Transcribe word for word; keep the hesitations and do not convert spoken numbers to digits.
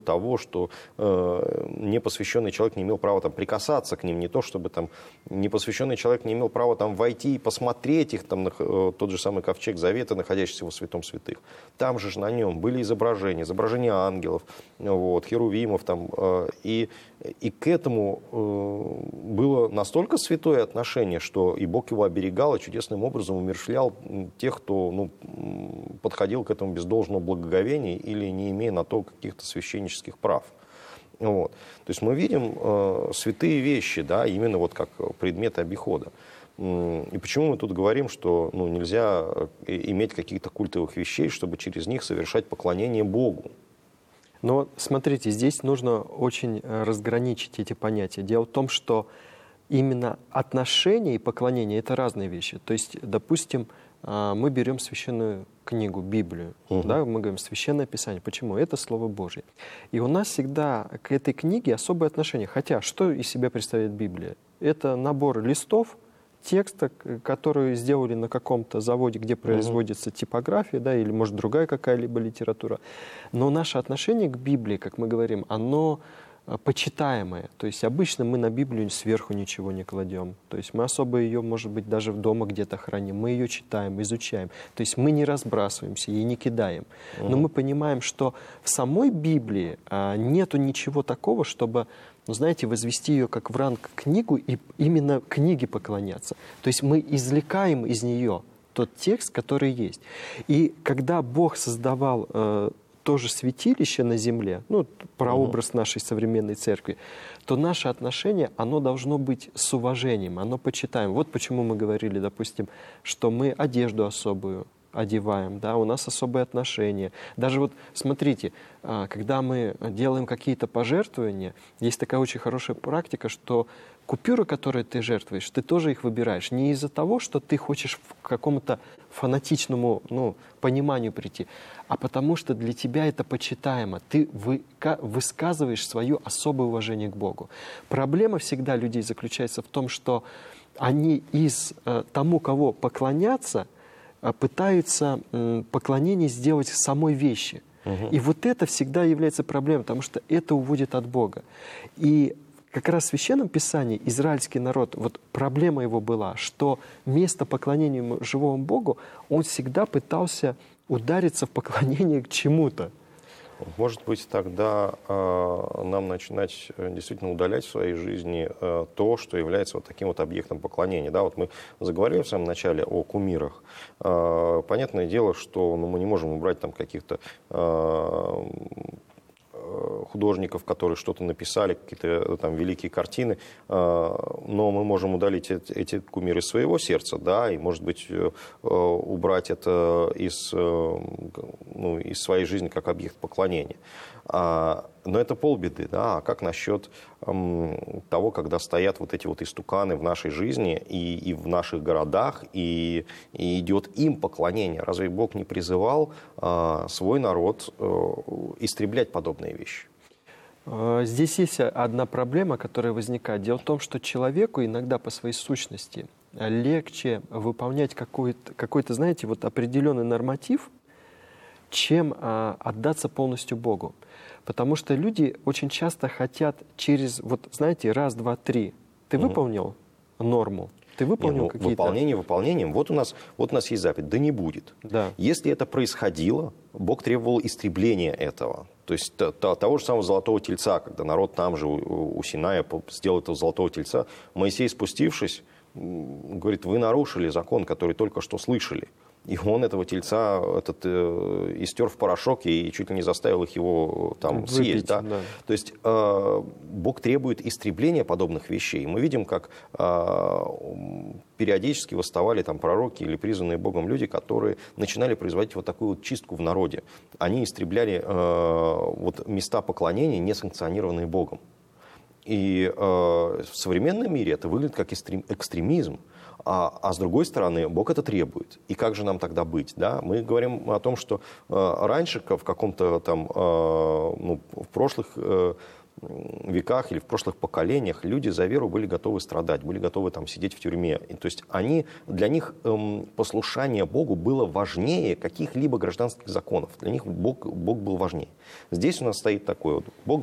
того, что э, непосвященный человек не имел права там прикасаться к ним, не то чтобы там непосвященный человек не имел права там войти и посмотреть их, там, на, э, тот же самый ковчег Завета, находящийся во святом святых. Там же на нем были изображения, изображения ангелов, вот, херувимов, там, э, и, и к этому э, было настолько святое отношение, что и Бог его оберегал, и чудесным образом умерщвлял тех, кто ну, подходил к этому без должного благоговения или не имея на то каких-то священнических прав. Вот. То есть мы видим э, святые вещи, да, именно вот как предметы обихода. И почему мы тут говорим, что ну, нельзя иметь каких-то культовых вещей, чтобы через них совершать поклонение Богу? Но смотрите, здесь нужно очень разграничить эти понятия. Дело в том, что именно отношения и поклонение — это разные вещи. То есть, допустим, мы берем священную книгу, Библию, угу. да, мы говорим Священное Писание. Почему? Это Слово Божье. И у нас всегда к этой книге особое отношение. Хотя, что из себя представляет Библия? Это набор листов, текста, которые сделали на каком-то заводе, где производится угу. типография, да, или, может, другая какая-либо литература. Но наше отношение к Библии, как мы говорим, оно почитаемое. То есть обычно мы на Библию сверху ничего не кладем. То есть мы особо ее, может быть, даже в дома где-то храним. Мы ее читаем, изучаем. То есть мы не разбрасываемся и не кидаем. Uh-huh. Но мы понимаем, что в самой Библии а, нету ничего такого, чтобы, ну, знаете, возвести ее как в ранг книгу и именно книге поклоняться. То есть мы извлекаем из нее тот текст, который есть. И когда Бог создавал э, тоже святилище на земле, ну, прообраз uh-huh. нашей современной церкви, то наше отношение, оно должно быть с уважением, оно почитаем. Вот почему мы говорили, допустим, что мы одежду особую одеваем, да, у нас особые отношения. Даже вот, смотрите, когда мы делаем какие-то пожертвования, есть такая очень хорошая практика, что купюры, которые ты жертвуешь, ты тоже их выбираешь. Не из-за того, что ты хочешь к какому-то фанатичному ну, пониманию прийти, а потому что для тебя это почитаемо. Ты вы, высказываешь свое особое уважение к Богу. Проблема всегда людей заключается в том, что они из э, тому, кого поклоняться, э, пытаются э, поклонение сделать самой вещи. Угу. И вот это всегда является проблемой, потому что это уводит от Бога. И как раз в Священном Писании израильский народ, вот проблема его была, что вместо поклонения живому Богу он всегда пытался удариться в поклонение к чему-то. Может быть, тогда э, нам начинать действительно удалять в своей жизни э, то, что является вот таким вот объектом поклонения. Да, вот мы заговорили в самом начале о кумирах. Э, понятное дело, что ну, мы не можем убрать там каких-то э, художников, которые что-то написали, какие-то там великие картины, но мы можем удалить эти кумиры из своего сердца, да, и, может быть, убрать это из, ну, из своей жизни как объект поклонения. Но это полбеды, да, а как насчет эм, того, когда стоят вот эти вот истуканы в нашей жизни и, и в наших городах, и, и идет им поклонение? Разве Бог не призывал э, свой народ э, истреблять подобные вещи? Здесь есть одна проблема, которая возникает. Дело в том, что человеку иногда по своей сущности легче выполнять какой-то, какой-то, знаете, вот определенный норматив, чем а, отдаться полностью Богу. Потому что люди очень часто хотят через, вот знаете, раз, два, три. Ты угу. выполнил норму? Ты выполнил Нет, ну, какие-то... Выполнение выполнением. Вот у нас, вот у нас есть заповедь. Да не будет. Да. Если это происходило, Бог требовал истребления этого. То есть то, то, того же самого золотого тельца, когда народ там же у, у Синая сделал этого золотого тельца, Моисей, спустившись, говорит, вы нарушили закон, который только что слышали. И он этого тельца этот, э, истер в порошок и чуть ли не заставил их его там Выпить, съесть. Да? Да. То есть э, Бог требует истребления подобных вещей. Мы видим, как э, периодически восставали там пророки или призванные Богом люди, которые начинали производить вот такую вот чистку в народе. Они истребляли э, вот места поклонения, не санкционированные Богом. И э, в современном мире это выглядит как экстремизм. А, а с другой стороны, Бог это требует. И как же нам тогда быть? Да? Мы говорим о том, что э, раньше в каком-то там, э, ну, в прошлых э, веках или в прошлых поколениях люди за веру были готовы страдать, были готовы там сидеть в тюрьме. И, то есть они, для них эм, послушание Богу было важнее каких-либо гражданских законов. Для них Бог, Бог был важнее. Здесь у нас стоит такой вот Бог